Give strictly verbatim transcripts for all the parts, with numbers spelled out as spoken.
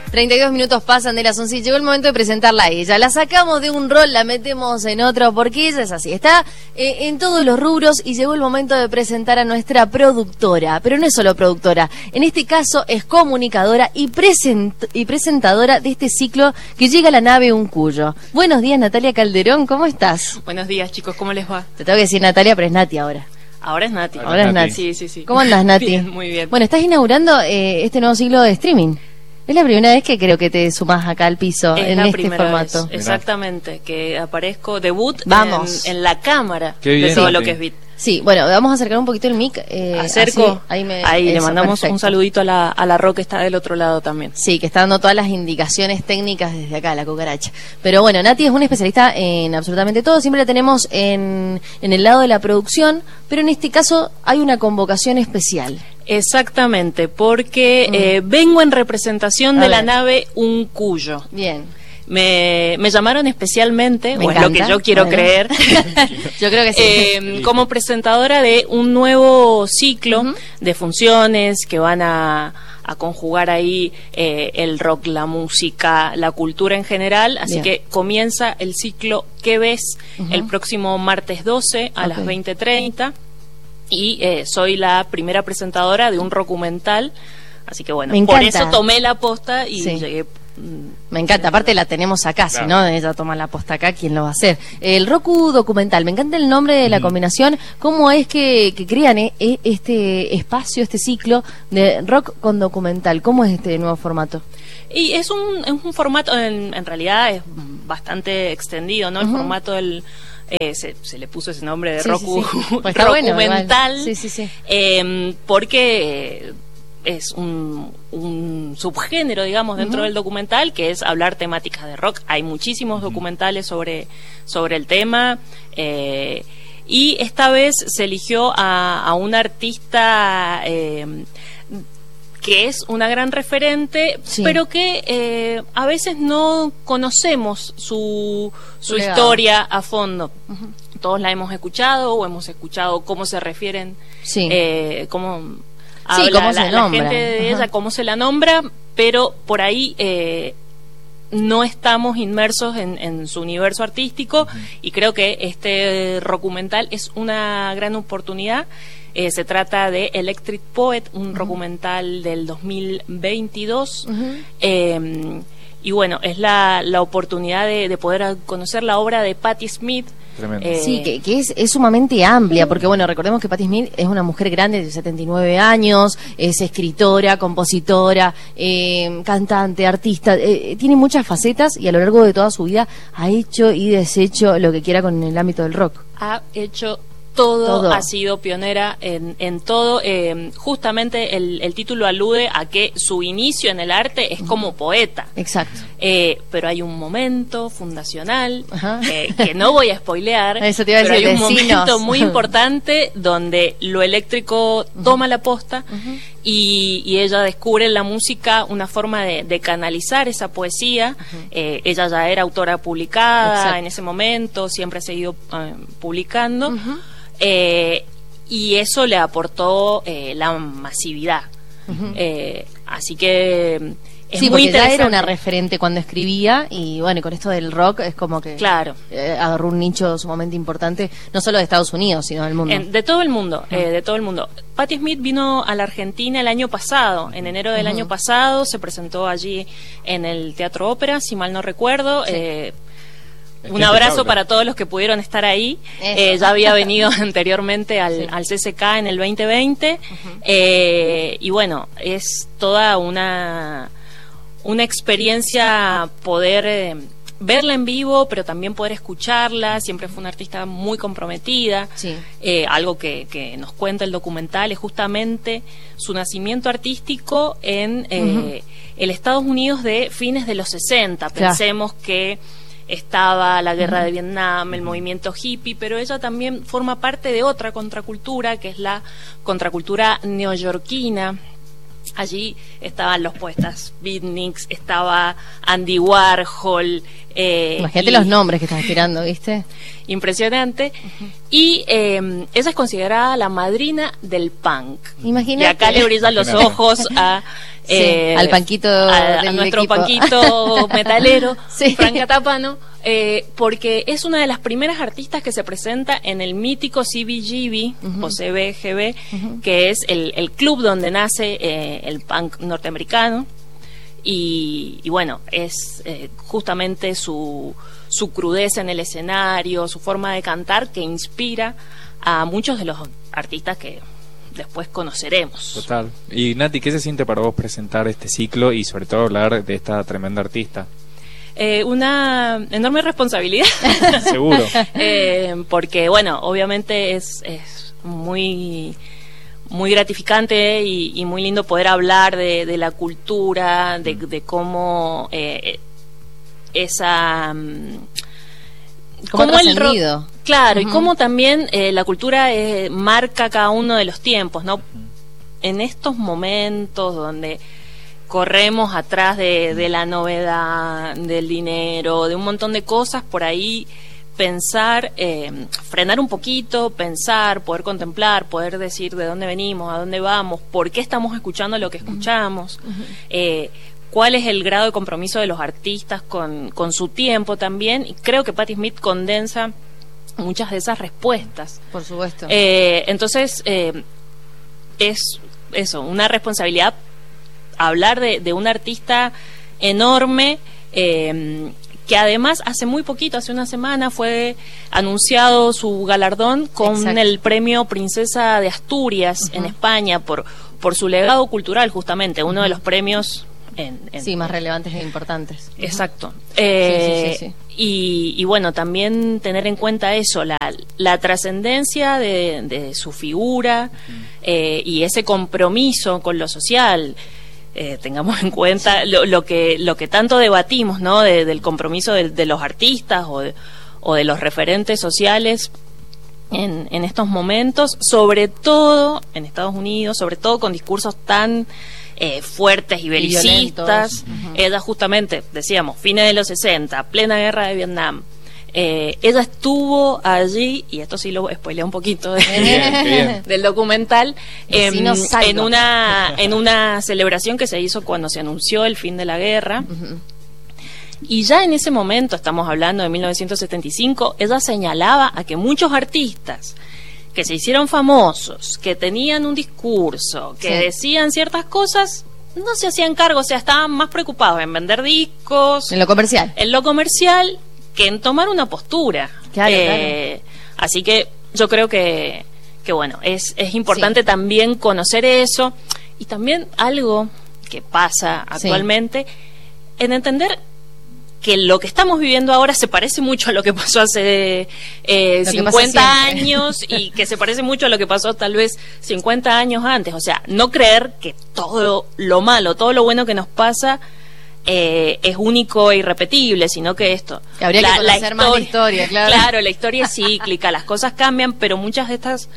treinta y dos minutos pasan de las once y llegó el momento de presentarla a ella. La sacamos de un rol, la metemos en otro, porque ella es así. Está eh, en todos los rubros y llegó el momento de presentar a nuestra productora. Pero no es solo productora, en este caso es comunicadora y, present y presentadora de este ciclo que llega a la nave Un Cuyo. Buenos días, Natalia Calderón, ¿cómo estás? Buenos días, chicos, ¿cómo les va? Te tengo que decir Natalia, pero es Nati ahora. Ahora es Nati. Ahora es Nati. Sí, sí, sí. ¿Cómo andas, Nati? Bien, muy bien. Bueno, estás inaugurando eh, este nuevo ciclo de streaming. Es la primera vez que creo que te sumás acá al piso es en la este formato. Vez, exactamente, que aparezco debut Vamos. En, en la cámara Qué bien, de todo sí. lo que es Bit. Sí, bueno, vamos a acercar un poquito el mic. Eh, Acerco, así, ahí, me, ahí eso, le mandamos perfecto. un saludito a la, a la Ro que está del otro lado también. Sí, que está dando todas las indicaciones técnicas desde acá, la cucaracha. Pero bueno, Nati es una especialista en absolutamente todo, siempre la tenemos en, en el lado de la producción, pero en este caso hay una convocación especial. Exactamente, porque Mm. eh, vengo en representación A de ver. la nave Un Cuyo. Bien. Me, me llamaron especialmente, Me o es lo encanta. que yo quiero Bueno. creer, Yo creo que sí. eh, como presentadora de un nuevo ciclo Ujú. de funciones que van a, a conjugar ahí eh, el rock, la música, la cultura en general. Así Bien. que comienza el ciclo ¿Qué ves? Ujú. El próximo martes doce a Ok. las veinte treinta. Y eh, soy la primera presentadora de un documental. Así que bueno, Me por encanta. eso tomé la posta y Sí. llegué. mm, Me encanta, aparte la tenemos acá, Claro. si no, ella toma la posta acá, ¿quién lo va a hacer? El Roku documental, me encanta el nombre de la combinación, ¿cómo es que, que crean eh, eh, este espacio, este ciclo de rock con documental? ¿Cómo es este nuevo formato? Y es un, es un formato, en, en realidad es bastante extendido, ¿no? El Ujú. formato del... eh, se, se le puso ese nombre de Sí, Roku, sí, sí. Pues está bueno, documental, igual. Sí, sí, sí. eh, porque es un, un subgénero, digamos, dentro Ujú. del documental, que es hablar temáticas de rock. Hay muchísimos documentales sobre, sobre el tema, eh, y esta vez se eligió a, a un artista... Eh, que es una gran referente, Sí. pero que eh, a veces no conocemos su, su Su legado. historia a fondo. Todos la hemos escuchado o hemos escuchado cómo se refieren, Sí. eh, cómo Sí, habla cómo se la, la nombra. gente de Ajá. ella, cómo se la nombra, pero por ahí eh, no estamos inmersos en, en su universo artístico, y creo que este documental es una gran oportunidad. Eh, se trata de Electric Poet, un documental del dos mil veintidós. Ujú. eh, y bueno, es la, la oportunidad de, de poder conocer la obra de Patti Smith. Tremendo. Eh, Sí, que, que es, es sumamente amplia, porque bueno, recordemos que Patti Smith es una mujer grande de setenta y nueve años, es escritora, compositora, eh, cantante, artista, eh, tiene muchas facetas y a lo largo de toda su vida ha hecho y deshecho lo que quiera con el ámbito del rock. ha hecho todo, Todo. ha sido pionera en, en todo. Eh, justamente el, el título alude a que su inicio en el arte es como poeta. Exacto. Eh, pero hay un momento fundacional Ajá. eh, que no voy a spoilear, Eso te iba a pero decir, hay un decinos. momento muy importante donde lo eléctrico toma la posta, Ujú. y, y ella descubre en la música una forma de, de canalizar esa poesía. Eh, ella ya era autora publicada Exacto. en ese momento, siempre ha seguido eh, publicando. Ujú. Eh, y eso le aportó eh, la masividad. Ujú. Eh, así que es Sí, muy porque ya interesante. era una referente cuando escribía y bueno, con esto del rock es como que Claro. eh, agarró un nicho sumamente importante, no solo de Estados Unidos, sino del mundo. En- de todo el mundo, eh, de todo el mundo. Patti Smith vino a la Argentina el año pasado, en enero del Ujú. año pasado, se presentó allí en el Teatro Ópera, si mal no recuerdo. Sí. Eh, Es un que abrazo impecable. para todos los que pudieron estar ahí. Eso. Eh, ya había venido anteriormente al, Sí. al C C K en el veinte veinte. Eh, y bueno, es toda una, una experiencia poder eh, verla en vivo, pero también poder escucharla. Siempre fue una artista muy comprometida. Sí. Eh, algo que, que nos cuenta el documental es justamente su nacimiento artístico en eh, el Estados Unidos de fines de los sesenta. Claro. Pensemos que estaba la guerra de Vietnam, el movimiento hippie, pero ella también forma parte de otra contracultura, que es la contracultura neoyorquina, allí estaban los poetas beatniks, estaba Andy Warhol. Eh, Imagínate y, los nombres que estás tirando, ¿viste? Impresionante. Uh-huh. Y eh, esa es considerada la madrina del punk. Imagínate. Y acá le brillan los ojos a... Sí, eh, al panquito a, del a nuestro equipo. Panquito metalero, sí. Frank Catapano, eh, porque es una de las primeras artistas que se presenta en el mítico C B G B, uh-huh. o C B G B, uh-huh. que es el, el club donde nace eh, el punk norteamericano. Y, y bueno, es eh, justamente su, su crudeza en el escenario, su forma de cantar que inspira a muchos de los artistas que después conoceremos. Total. Y Nati, ¿qué se siente para vos presentar este ciclo y sobre todo hablar de esta tremenda artista? Eh, una enorme responsabilidad. Seguro. eh, porque, bueno, obviamente es, es muy... muy gratificante y, y muy lindo poder hablar de, de la cultura, de, de cómo eh, esa... ¿Cómo, ¿Cómo el rock, claro, uh-huh. y cómo también eh, la cultura eh, marca cada uno de los tiempos, ¿no? Uh-huh. En estos momentos donde corremos atrás de, de la novedad, del dinero, de un montón de cosas, por ahí pensar, eh, frenar un poquito, pensar, poder contemplar, poder decir de dónde venimos, a dónde vamos, por qué estamos escuchando lo que escuchamos, uh-huh. eh, cuál es el grado de compromiso de los artistas con, con su tiempo también, y creo que Patti Smith condensa muchas de esas respuestas. Por supuesto. Eh, entonces, eh, es eso, una responsabilidad hablar de, de un artista enorme, eh, que además hace muy poquito, hace una semana, fue anunciado su galardón con Exacto. el premio Princesa de Asturias uh-huh. en España por, por su legado cultural, justamente, uno uh-huh. de los premios En, en, sí, más relevantes e importantes. Exacto. Eh, sí, sí, sí, sí. Y, y bueno, también tener en cuenta eso, la, la trascendencia de, de su figura uh-huh. eh, y ese compromiso con lo social. Eh, tengamos en cuenta sí. lo, lo que lo que tanto debatimos, ¿no? De, del compromiso de, de los artistas o de, o de los referentes sociales en, en estos momentos, sobre todo en Estados Unidos, sobre todo con discursos tan Eh, fuertes y belicistas. Uh-huh. Ella justamente, decíamos, fines de los sesenta, plena guerra de Vietnam. Eh, ella estuvo allí, y esto sí lo spoilea un poquito de, bien, bien. del documental, eh, si no en una en una celebración que se hizo cuando se anunció el fin de la guerra. Uh-huh. Y ya en ese momento, estamos hablando de mil novecientos setenta y cinco, ella señalaba a que muchos artistas que se hicieron famosos, que tenían un discurso, que sí. decían ciertas cosas, no se hacían cargo, o sea, estaban más preocupados en vender discos, en lo comercial, en lo comercial, que en tomar una postura. Claro, eh, claro. Así que yo creo que, que bueno, es, es importante sí. también conocer eso, y también algo que pasa actualmente, sí. en entender que lo que estamos viviendo ahora se parece mucho a lo que pasó hace eh, cincuenta años, y que se parece mucho a lo que pasó tal vez cincuenta años antes. O sea, no creer que todo lo malo, todo lo bueno que nos pasa eh, es único e irrepetible, sino que esto... Que habría la, que conocer la más la historia, claro. Claro, la historia es cíclica, las cosas cambian, pero muchas de estas,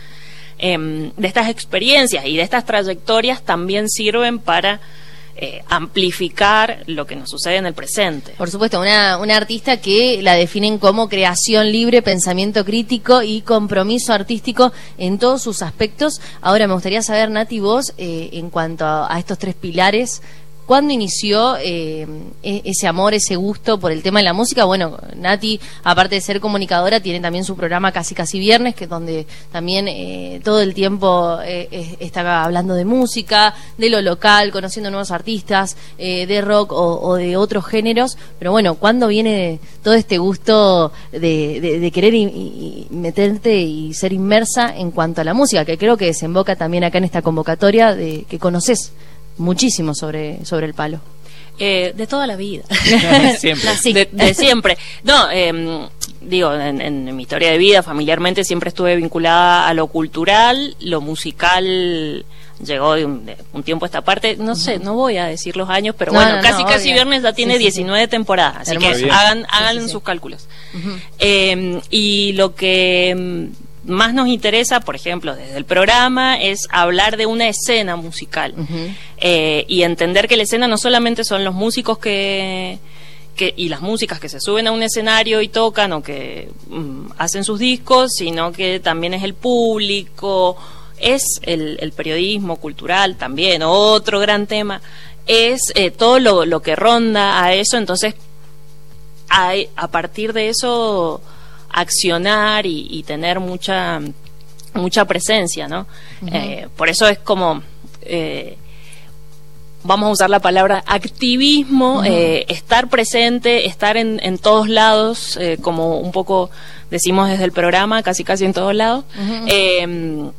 eh, de estas experiencias y de estas trayectorias también sirven para... Eh, amplificar lo que nos sucede en el presente. Por supuesto, una, una artista que la definen como creación libre, pensamiento crítico y compromiso artístico en todos sus aspectos. Ahora me gustaría saber, Nati, vos, eh, en cuanto a, a estos tres pilares, ¿cuándo inició eh, ese amor, ese gusto por el tema de la música? Bueno, Nati, aparte de ser comunicadora, tiene también su programa Casi Casi Viernes, que es donde también eh, todo el tiempo eh, está hablando de música, de lo local, conociendo nuevos artistas, eh, de rock o, o de otros géneros. Pero bueno, ¿cuándo viene todo este gusto de, de, de querer y, y meterte y ser inmersa en cuanto a la música? Que creo que desemboca también acá en esta convocatoria de que conoces muchísimo sobre, sobre el palo. Eh, de toda la vida. Siempre. De, de siempre. No, eh, digo, en, en mi historia de vida, familiarmente, siempre estuve vinculada a lo cultural, lo musical llegó de un, de un tiempo a esta parte, no sé, no voy a decir los años, pero no, bueno, no, casi no, casi obvio. Viernes ya tiene sí, sí, diecinueve sí. temporadas, así Hermoso. que hagan, hagan sí, sí, sus sí. cálculos. Uh-huh. Eh, y lo que más nos interesa, por ejemplo, desde el programa, es hablar de una escena musical. Uh-huh. eh, y entender que la escena no solamente son los músicos que, que y las músicas que se suben a un escenario y tocan o que um, hacen sus discos, sino que también es el público, es el, el periodismo cultural también, otro gran tema, es eh, todo lo, lo que ronda a eso. Entonces, a, a partir de eso, accionar y, y tener mucha mucha presencia, ¿no? Uh-huh. Eh, por eso es como, eh, vamos a usar la palabra activismo, uh-huh. eh, estar presente, estar en, en todos lados, eh, como un poco decimos desde el programa, casi casi en todos lados. Uh-huh. eh,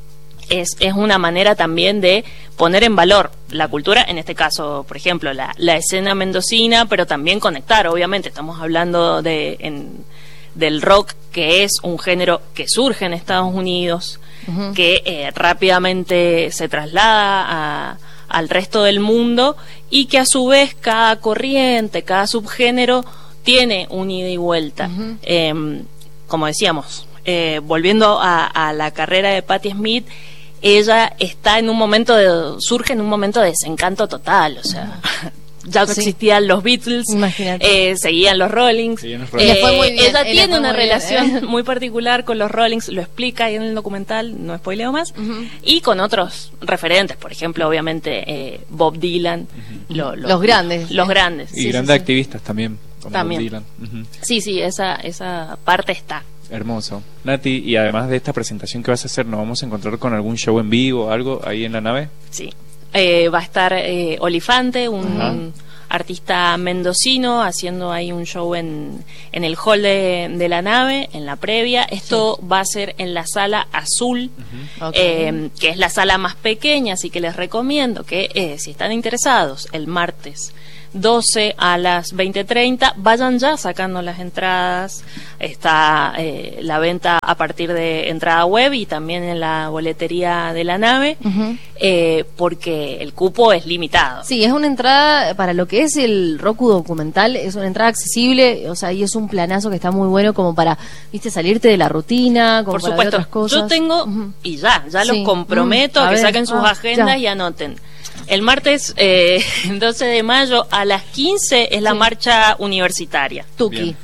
es, es una manera también de poner en valor la cultura, en este caso, por ejemplo, la, la escena mendocina, pero también conectar, obviamente, estamos hablando de en, del rock, que es un género que surge en Estados Unidos, uh-huh. que eh, rápidamente se traslada a, al resto del mundo, y que a su vez cada corriente, cada subgénero tiene un ida y vuelta. Uh-huh. Eh, como decíamos, eh, volviendo a, a la carrera de Patti Smith, ella está en un momento de, surge en un momento de desencanto total, o sea, uh-huh. ya no sí. existían los Beatles, eh, seguían los Rollings. Seguían los Rollings. Eh, fue muy bien, ella tiene una relación bien, ¿eh? muy particular con los Rollings, lo explica ahí en el documental, no spoileo más, uh-huh. y con otros referentes, por ejemplo, obviamente eh, Bob Dylan, uh-huh. lo, lo, los grandes. Los grandes. Y sí, grandes sí, activistas sí. también, como también. Bob Dylan. Uh-huh. Sí, sí, esa, esa parte está. Hermoso. Nati, y además de esta presentación que vas a hacer, ¿nos vamos a encontrar con algún show en vivo o algo ahí en la nave? Sí. Eh, va a estar eh, Olifante, un uh-huh. artista mendocino, haciendo ahí un show en, en el hall de, de la nave, en la previa. Esto sí. va a ser en la sala azul, uh-huh. okay. eh, que es la sala más pequeña, así que les recomiendo que eh, si están interesados, el martes doce a las veinte treinta, vayan ya sacando las entradas. Está eh, la venta a partir de entrada web y también en la boletería de la nave, uh-huh. eh, porque el cupo es limitado. Sí, es una entrada para lo que es el Roku documental, es una entrada accesible, o sea, y es un planazo que está muy bueno como para, viste, salirte de la rutina, como por para supuesto, ver otras cosas. Yo tengo, uh-huh. y ya, ya sí. los comprometo uh-huh. a, a que ver, saquen sus ah, agendas ya. y anoten. El martes eh, doce de mayo a las quince es la sí. marcha universitaria. Tuki. Bien.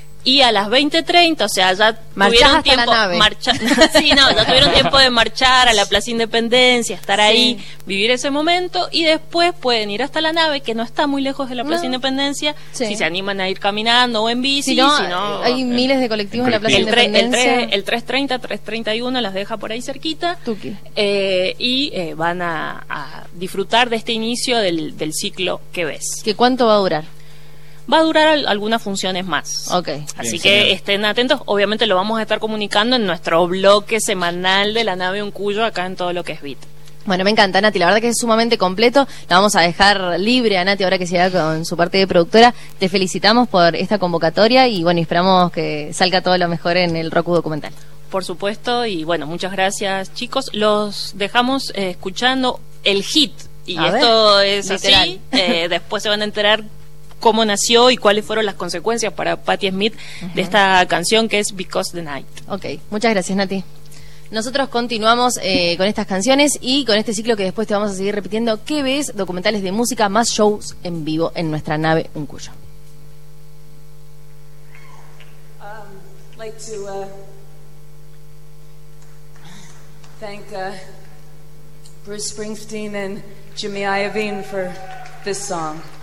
Y a las veinte treinta, o sea, ya tuvieron tiempo marcha, sí, no, ya tuvieron tiempo de marchar a la Plaza Independencia, estar sí. ahí, vivir ese momento, y después pueden ir hasta la nave, que no está muy lejos de la Plaza no. Independencia, sí. si se animan a ir caminando o en bici, si no, si no hay miles de colectivos en la Plaza el Independencia. El, el trescientos treinta, trescientos treinta y uno las deja por ahí cerquita, Tuki. Eh, y eh, van a, a disfrutar de este inicio del, del ciclo que ves. ¿Qué cuánto va a durar? Va a durar al, algunas funciones más. Okay. Así Bien, que señor. estén atentos. Obviamente lo vamos a estar comunicando en nuestro bloque semanal de la nave Uncuyo, acá en todo lo que es Beat. Bueno, me encanta, Nati, la verdad que es sumamente completo. La vamos a dejar libre a Nati ahora que se haga con su parte de productora. Te felicitamos por esta convocatoria y bueno, esperamos que salga todo lo mejor en el Roku documental. Por supuesto, y bueno, muchas gracias, chicos. Los dejamos eh, escuchando el hit. Y a esto ver, es literal. así. Eh, después se van a enterar cómo nació y cuáles fueron las consecuencias para Patti Smith uh-huh. de esta canción, que es Because the Night. Ok, muchas gracias, Nati. Nosotros continuamos eh, con estas canciones y con este ciclo que después te vamos a seguir repitiendo. ¿Qué ves? Documentales de música más shows en vivo en nuestra nave Uncuyo. Um, like to uh, thank uh, Bruce Springsteen and Jimmy Iovine for this song.